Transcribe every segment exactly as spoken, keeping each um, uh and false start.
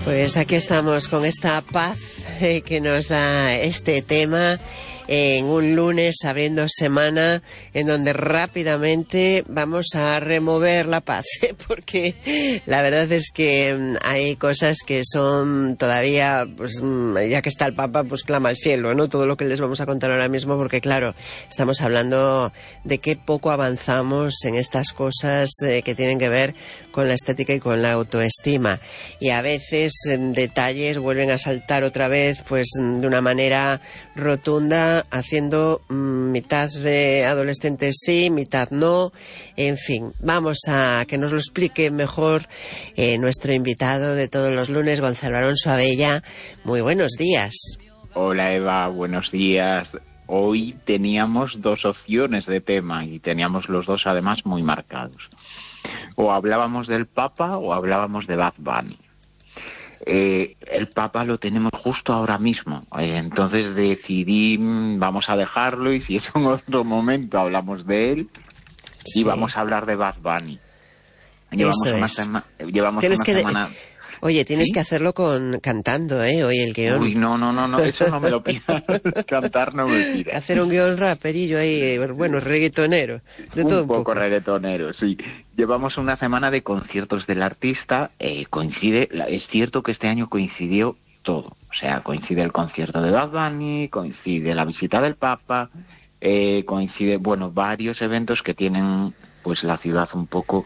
Pues aquí estamos con esta paz eh, que nos da este tema en un lunes abriendo semana en donde rápidamente vamos a remover la paz, ¿eh? Porque la verdad es que hay cosas que son todavía, pues ya que está el Papa, pues clama al cielo, ¿no? Todo lo que les vamos a contar ahora mismo, porque claro, estamos hablando de qué poco avanzamos en estas cosas eh, que tienen que ver con la estética y con la autoestima, y a veces en detalles vuelven a saltar otra vez pues de una manera rotunda, haciendo mmm, mitad de adolescentes sí, mitad no, en fin, vamos a que nos lo explique mejor eh, nuestro invitado de todos los lunes, Gonzalo Alonso Abella. Muy buenos días. Hola Eva, buenos días. Hoy teníamos dos opciones de tema y teníamos los dos además muy marcados. O hablábamos del Papa o hablábamos de Bad Bunny. Eh, el Papa lo tenemos justo ahora mismo, eh, entonces decidí, vamos a dejarlo y si es en otro momento hablamos de él, sí. Y vamos a hablar de Bad Bunny. Llevamos Eso una, es. sema llevamos Tienes una que semana... De... Oye, tienes ¿Sí? que hacerlo con cantando, ¿eh? Hoy el guión. Uy, no, no, no, no, eso no me lo pidas. Cantar no me pidas. Hacer un guión raperillo ahí, bueno, reggaetonero. De un todo un poco. poco. reggaetonero, sí. Llevamos una semana de conciertos del artista. Eh, coincide, es cierto que este año coincidió todo. O sea, coincide el concierto de Bad Bunny, coincide la visita del Papa, eh, coincide, bueno, varios eventos que tienen, pues, la ciudad un poco...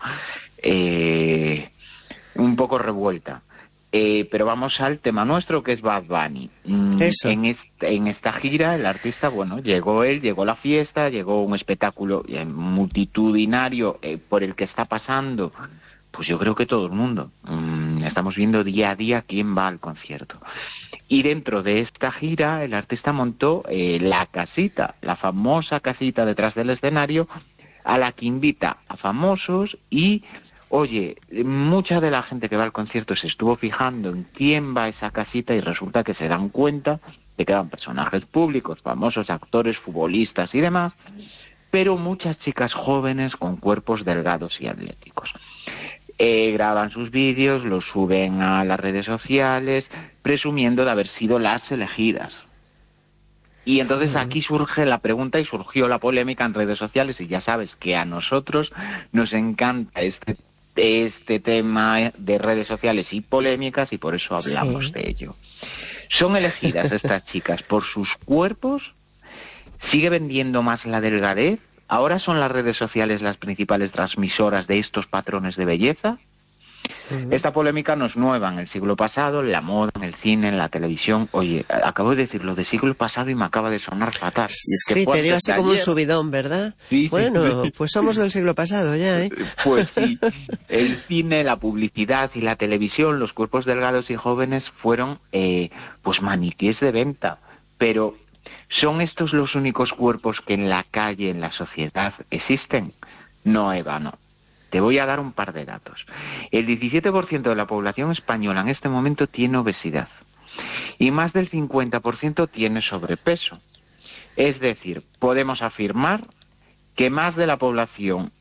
Eh, un poco revuelta. Eh, pero vamos al tema nuestro, que es Bad Bunny. Mm, Eso. En, este, en esta gira, el artista, bueno, llegó él, llegó la fiesta, llegó un espectáculo eh, multitudinario eh, por el que está pasando, pues yo creo que todo el mundo. Mm, estamos viendo día a día quién va al concierto. Y dentro de esta gira, el artista montó eh, la casita, la famosa casita detrás del escenario, a la que invita a famosos y... Oye, mucha de la gente que va al concierto se estuvo fijando en quién va a esa casita y resulta que se dan cuenta de que van personajes públicos, famosos, actores, futbolistas y demás, pero muchas chicas jóvenes con cuerpos delgados y atléticos. Eh, graban sus vídeos, los suben a las redes sociales, presumiendo de haber sido las elegidas. Y entonces aquí surge la pregunta y surgió la polémica en redes sociales, y ya sabes que a nosotros nos encanta este este tema de redes sociales y polémicas, y por eso hablamos sí. de ello. ¿Son elegidas estas chicas por sus cuerpos? ¿Sigue vendiendo más la delgadez? ¿Ahora son las redes sociales las principales transmisoras de estos patrones de belleza? Uh-huh. Esta polémica no es nueva en el siglo pasado, en la moda, en el cine, en la televisión. Oye, acabo de decir lo de siglo pasado y me acaba de sonar fatal. Y es que sí, te dio así como ayer... un subidón, ¿verdad? Sí, bueno, sí. pues somos del siglo pasado ya, ¿eh? Pues sí, el cine, la publicidad y la televisión, los cuerpos delgados y jóvenes fueron eh, pues maniquíes de venta. Pero, ¿son estos los únicos cuerpos que en la calle, en la sociedad, existen? No, Eva, no. Te voy a dar un par de datos. El diecisiete por ciento de la población española en este momento tiene obesidad y más del cincuenta por ciento tiene sobrepeso. Es decir, podemos afirmar que más de la población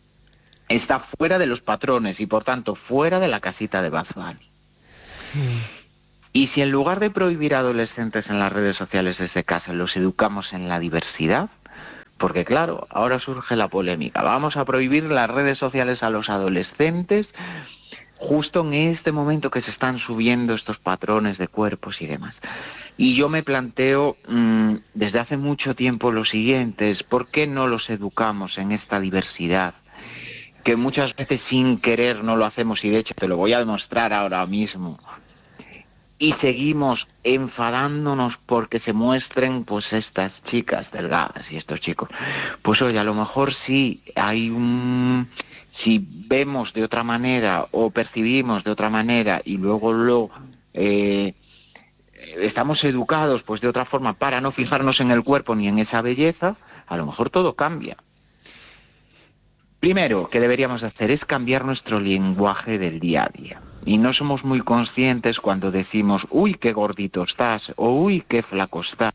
está fuera de los patrones y por tanto fuera de la casita de Bad Bunny. Mm. Y si en lugar de prohibir a adolescentes en las redes sociales desde casa los educamos en la diversidad, porque claro, ahora surge la polémica. Vamos a prohibir las redes sociales a los adolescentes justo en este momento que se están subiendo estos patrones de cuerpos y demás. Y yo me planteo mmm, desde hace mucho tiempo lo siguiente, es ¿por qué no los educamos en esta diversidad? Que muchas veces sin querer no lo hacemos, y de hecho te lo voy a demostrar ahora mismo. Y seguimos enfadándonos porque se muestren pues estas chicas delgadas y estos chicos. Pues oye, a lo mejor sí hay un... Si vemos de otra manera o percibimos de otra manera y luego lo... Eh, estamos educados pues de otra forma para no fijarnos en el cuerpo ni en esa belleza, a lo mejor todo cambia. Primero, que deberíamos hacer es cambiar nuestro lenguaje del día a día. Y no somos muy conscientes cuando decimos, uy, qué gordito estás, o uy, qué flaco estás.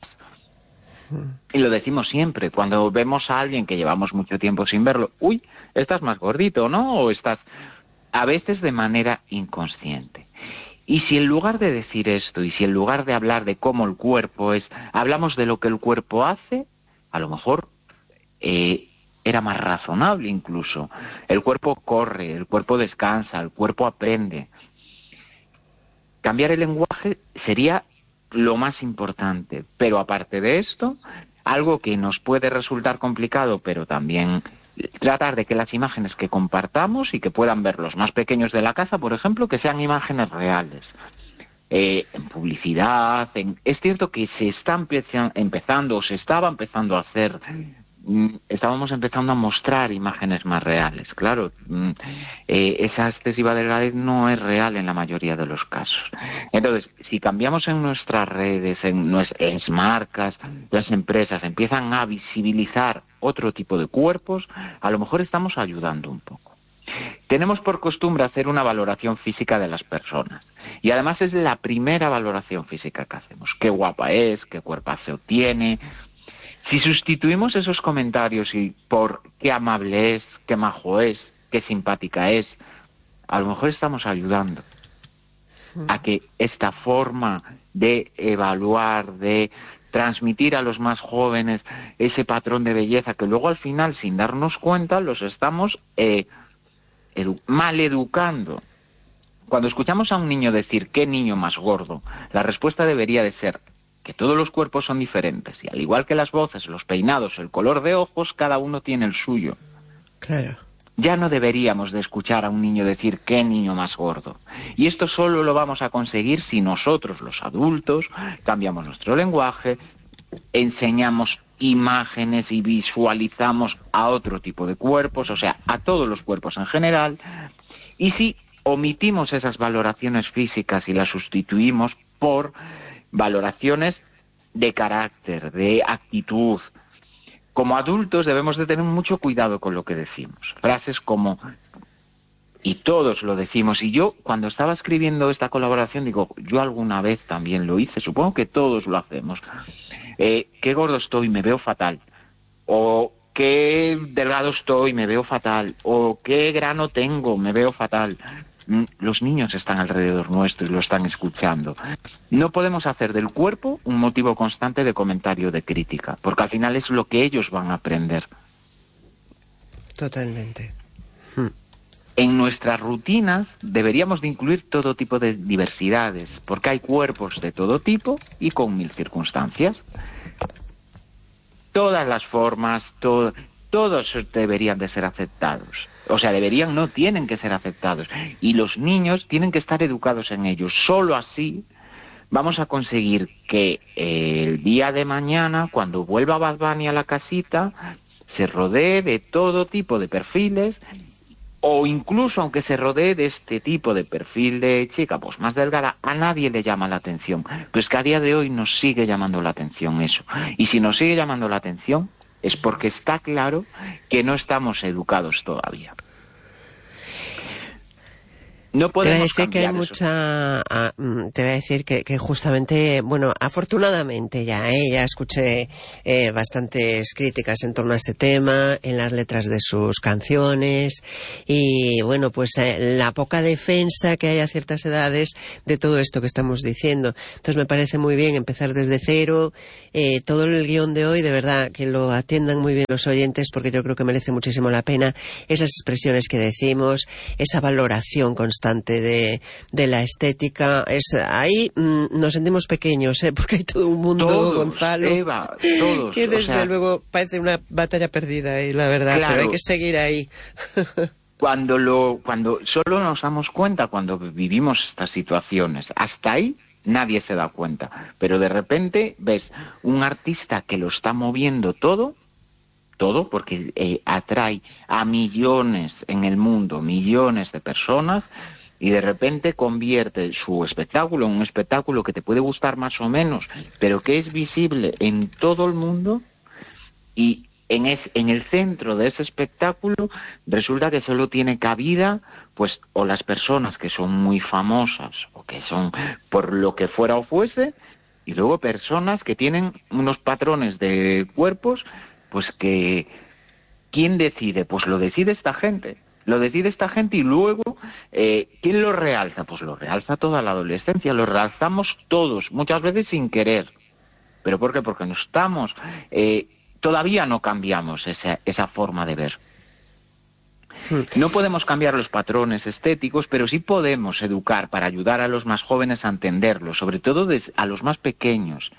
Y lo decimos siempre, cuando vemos a alguien que llevamos mucho tiempo sin verlo, uy, estás más gordito, ¿no? O estás, a veces de manera inconsciente. Y si en lugar de decir esto, y si en lugar de hablar de cómo el cuerpo es, hablamos de lo que el cuerpo hace, a lo mejor eh, era más razonable incluso. El cuerpo corre, el cuerpo descansa, el cuerpo aprende. Cambiar el lenguaje sería lo más importante, pero aparte de esto, algo que nos puede resultar complicado, pero también tratar de que las imágenes que compartamos y que puedan ver los más pequeños de la casa, por ejemplo, que sean imágenes reales. Eh, en publicidad, en... es cierto que se está empeza... empezando, o se estaba empezando a hacer, mm, estábamos empezando a mostrar imágenes más reales. Claro, mm, eh, esa excesiva delgadez no es real en la mayoría de los casos. Entonces, si cambiamos en nuestras redes, en nuestras marcas, las empresas empiezan a visibilizar otro tipo de cuerpos, a lo mejor estamos ayudando un poco. Tenemos por costumbre hacer una valoración física de las personas. Y además es la primera valoración física que hacemos. Qué guapa es, qué cuerpazo tiene. Si sustituimos esos comentarios y por qué amable es, qué majo es, qué simpática es, a lo mejor estamos ayudando a que esta forma de evaluar, de transmitir a los más jóvenes ese patrón de belleza que luego al final, sin darnos cuenta, los estamos eh, edu- mal educando. Cuando escuchamos a un niño decir ¿qué niño más gordo?, la respuesta debería de ser que todos los cuerpos son diferentes y al igual que las voces, los peinados, el color de ojos, cada uno tiene el suyo. Claro. Ya no deberíamos de escuchar a un niño decir ¿qué niño más gordo? Y esto solo lo vamos a conseguir si nosotros, los adultos, cambiamos nuestro lenguaje, enseñamos imágenes y visualizamos a otro tipo de cuerpos, o sea, a todos los cuerpos en general, y si omitimos esas valoraciones físicas y las sustituimos por valoraciones de carácter, de actitud. Como adultos debemos de tener mucho cuidado con lo que decimos. Frases como, y todos lo decimos, y yo cuando estaba escribiendo esta colaboración digo, yo alguna vez también lo hice, supongo que todos lo hacemos. Eh, qué gordo estoy, me veo fatal. O qué delgado estoy, me veo fatal. O qué grano tengo, me veo fatal. Los niños están alrededor nuestro y lo están escuchando. No podemos hacer del cuerpo un motivo constante de comentario, de crítica, porque al final es lo que ellos van a aprender. Totalmente. Hmm. En nuestras rutinas deberíamos de incluir todo tipo de diversidades, porque hay cuerpos de todo tipo y con mil circunstancias. Todas las formas, to- todos deberían de ser aceptados. O sea, deberían, no tienen que ser aceptados. Y los niños tienen que estar educados en ellos. Solo así vamos a conseguir que eh, el día de mañana, cuando vuelva Bad Bunny a la casita, se rodee de todo tipo de perfiles, o incluso aunque se rodee de este tipo de perfil de chica pues más delgada, a nadie le llama la atención. Pues que a día de hoy nos sigue llamando la atención eso. Y si nos sigue llamando la atención, es porque está claro que no estamos educados todavía. No podemos te voy a decir que hay cambiar eso. mucha ah, te voy a decir que, que justamente, bueno, afortunadamente ya eh, ya escuché eh, bastantes críticas en torno a ese tema en las letras de sus canciones y bueno, pues eh, la poca defensa que hay a ciertas edades de todo esto que estamos diciendo. Entonces me parece muy bien empezar desde cero. Eh, todo el guión de hoy, de verdad que lo atiendan muy bien los oyentes, porque yo creo que merece muchísimo la pena esas expresiones que decimos, esa valoración constante De, de la estética. Es ahí mmm, nos sentimos pequeños, ¿eh? Porque hay todo un mundo, todos, Gonzalo, Eva, todos, que desde o sea, luego parece una batalla perdida, y la verdad, claro, pero hay que seguir ahí. cuando lo, cuando solo nos damos cuenta cuando vivimos estas situaciones, hasta ahí nadie se da cuenta, pero de repente ves un artista que lo está moviendo todo, todo porque eh, atrae a millones en el mundo, millones de personas, y de repente convierte su espectáculo en un espectáculo que te puede gustar más o menos, pero que es visible en todo el mundo, y en, es, en el centro de ese espectáculo resulta que solo tiene cabida pues o las personas que son muy famosas o que son por lo que fuera o fuese, y luego personas que tienen unos patrones de cuerpos pues que ¿quién decide? Pues lo decide esta gente. Lo decide esta gente y luego, eh, ¿quién lo realza? Pues lo realza toda la adolescencia, lo realzamos todos, muchas veces sin querer. ¿Pero por qué? Porque no estamos, eh, todavía no cambiamos esa, esa forma de ver. No podemos cambiar los patrones estéticos, pero sí podemos educar para ayudar a los más jóvenes a entenderlo, sobre todo a los más pequeños.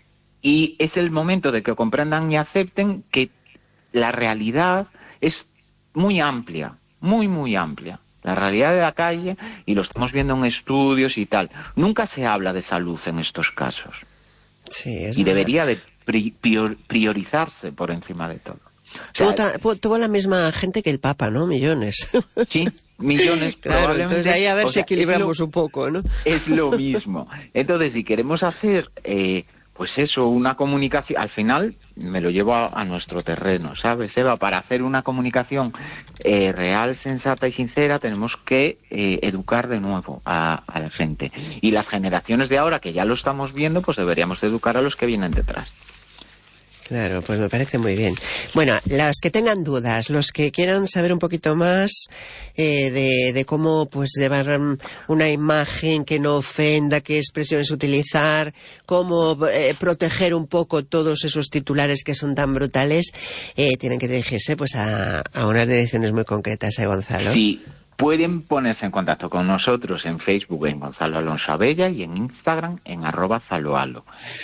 Y es el momento de que comprendan y acepten que la realidad es muy amplia, muy, muy amplia. La realidad de la calle, y lo estamos viendo en estudios y tal, nunca se habla de salud en estos casos. Sí, es y verdad. Debería de prior, priorizarse por encima de todo. O Tuvo, sea, ta, tuvo la misma gente que el Papa, ¿no? Millones. Sí, millones, claro, probablemente. Entonces ahí a ver o si sea, equilibramos lo, un poco, ¿no? Es lo mismo. Entonces, si queremos hacer, eh, pues eso, una comunicación, al final me lo llevo a, a nuestro terreno, ¿sabes, Eva? Para hacer una comunicación eh, real, sensata y sincera, tenemos que eh, educar de nuevo a, a la gente. Y las generaciones de ahora, que ya lo estamos viendo, pues deberíamos de educar a los que vienen detrás. Claro, pues me parece muy bien. Bueno, los que tengan dudas, los que quieran saber un poquito más eh, de, de cómo pues llevar una imagen que no ofenda, qué expresiones utilizar, cómo eh, proteger un poco todos esos titulares que son tan brutales, eh, tienen que dirigirse pues a, a unas direcciones muy concretas, ¿eh, Gonzalo? Sí. Pueden ponerse en contacto con nosotros en Facebook en Gonzalo Alonso Abella y en Instagram en arroba zaloalo.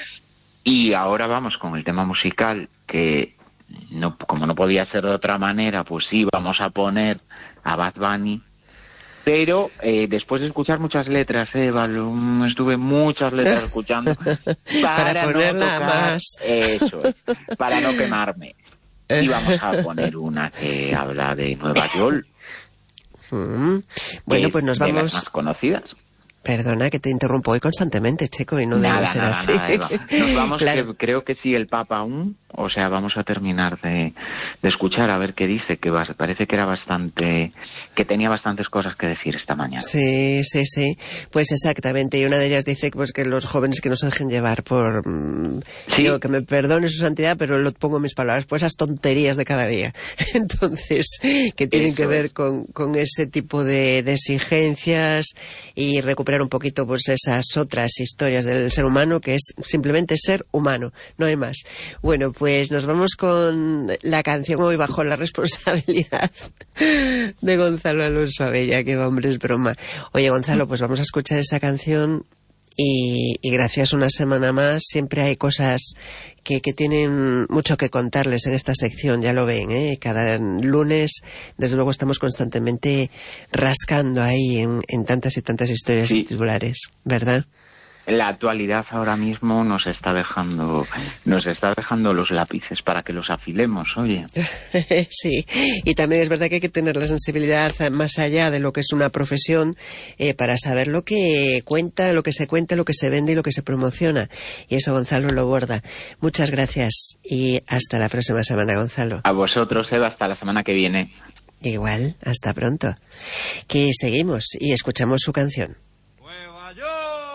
Y ahora vamos con el tema musical, que no, como no podía ser de otra manera, pues sí, vamos a poner a Bad Bunny. Pero eh, después de escuchar muchas letras, Eva, lo, estuve muchas letras escuchando para, para ponerla no tocar, más. Eso es, para no quemarme. Y vamos a poner una que habla de Nueva York. Mm. Bueno, pues nos de vamos. Las más conocidas. Perdona que te interrumpo hoy constantemente, Checo, y no nada, debe ser nada, así. Nada, Eva. Nos vamos, claro. que, creo que sí, el Papa aún, o sea, vamos a terminar de, de escuchar a ver qué dice, que va, parece que era bastante, que tenía bastantes cosas que decir esta mañana. Sí, sí, sí, pues exactamente, y una de ellas dice pues que los jóvenes que no se dejen llevar por, ¿Sí? digo, que me perdone su santidad, pero lo pongo en mis palabras, por esas tonterías de cada día. Entonces, que tienen Eso que ver es. con, con ese tipo de, de exigencias y recuperar un poquito pues esas otras historias del ser humano, que es simplemente ser humano, no hay más. Bueno, pues nos vamos con la canción hoy bajo la responsabilidad de Gonzalo Alonso Abella, que hombre, es broma. Oye, Gonzalo, pues vamos a escuchar esa canción y, y gracias una semana más. Siempre hay cosas que, que tienen mucho que contarles en esta sección, ya lo ven, ¿eh? Cada lunes, desde luego, estamos constantemente rascando ahí en, en tantas y tantas historias sí. titulares, ¿verdad? La actualidad ahora mismo nos está dejando nos está dejando los lápices para que los afilemos, oye. Sí, y también es verdad que hay que tener la sensibilidad más allá de lo que es una profesión eh, para saber lo que cuenta, lo que se cuenta, lo que se vende y lo que se promociona. Y eso Gonzalo lo borda. Muchas gracias y hasta la próxima semana, Gonzalo. A vosotros, Eva, hasta la semana que viene. Igual, hasta pronto. Que seguimos y escuchamos su canción.